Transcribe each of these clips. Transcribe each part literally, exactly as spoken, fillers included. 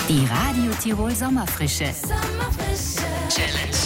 Die Radio Tirol Sommerfrische. Challenge.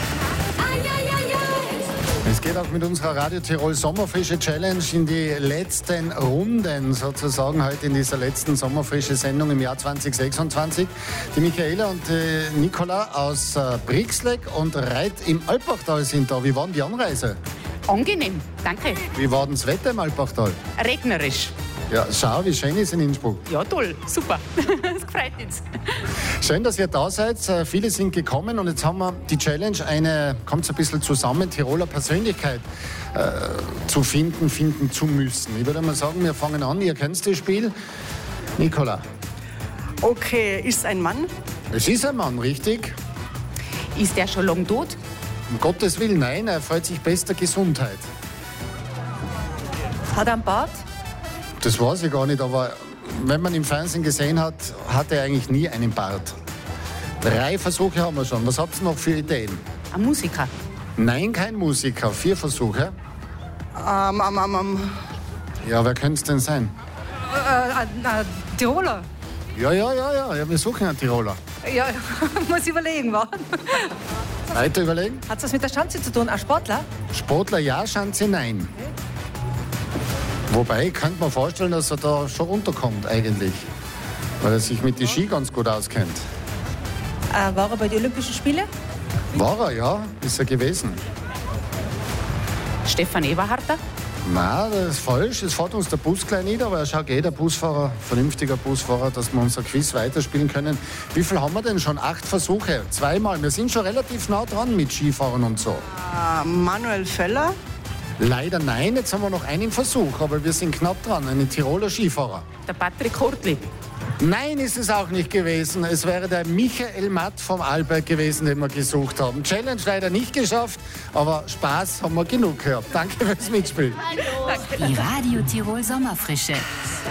Es geht auch mit unserer Radio Tirol Sommerfrische Challenge in die letzten Runden sozusagen heute in dieser letzten Sommerfrische Sendung im Jahr zwanzig sechsundzwanzig. Die Michaela und die Nicola aus äh, Brixleck und Reit im Alpbachtal sind da. Wie war denn die Anreise? Angenehm, danke. Wie war denn das Wetter im Alpbachtal? Regnerisch. Ja, schau, wie schön ist in Innsbruck. Ja, toll, super. Das freut uns. Schön, dass ihr da seid. Viele sind gekommen und jetzt haben wir die Challenge, eine, kommt ein bisschen zusammen, Tiroler Persönlichkeit äh, zu finden, finden zu müssen. Ich würde mal sagen, wir fangen an. Ihr kennt das Spiel. Nicola. Okay, ist ein Mann? Es ist ein Mann, richtig? Ist der schon lange tot? Um Gottes Willen, nein, er freut sich bester Gesundheit. Hat er einen Bart? Das weiß ich gar nicht, aber wenn man im Fernsehen gesehen hat, hat er eigentlich nie einen Bart. Drei Versuche haben wir schon. Was habt ihr noch für Ideen? Ein Musiker. Nein, kein Musiker. Vier Versuche. Ähm, ähm, ähm, ähm, Ja, wer könnte es denn sein? äh, äh, Tiroler? Ja, ja, ja, ja, ja, wir suchen einen Tiroler. Ja, muss überlegen, wa? Weiter überlegen? Hat das mit der Schanze zu tun? Ein Sportler? Sportler ja, Schanze nein. Wobei, ich könnte mir vorstellen, dass er da schon unterkommt eigentlich. Weil er sich mit den Ski ganz gut auskennt. Äh, war er bei den Olympischen Spielen? War er, ja, ist er gewesen. Stefan Eberharter. Nein, das ist falsch. Es fährt uns der Bus gleich nieder, aber er schaut jeder Busfahrer, vernünftiger Busfahrer, dass wir unser Quiz weiterspielen können. Wie viel haben wir denn schon? Acht Versuche, zweimal. Wir sind schon relativ nah dran mit Skifahren und so. Äh, Manuel Feller? Leider nein, jetzt haben wir noch einen Versuch, aber wir sind knapp dran, einen Tiroler Skifahrer. Der Patrick Hortli. Nein, ist es auch nicht gewesen. Es wäre der Michael Matt vom Arlberg gewesen, den wir gesucht haben. Challenge leider nicht geschafft, aber Spaß haben wir genug gehabt. Danke fürs Mitspielen. Die Radio Tirol Sommerfrische.